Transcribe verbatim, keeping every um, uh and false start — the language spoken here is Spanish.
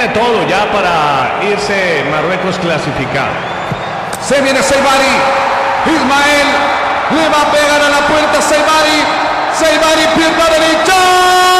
tiene todo ya para irse Marruecos clasificado. Se viene Seibari. Ismael le va a pegar a la puerta. Seibari. Seibari, pierna derecha.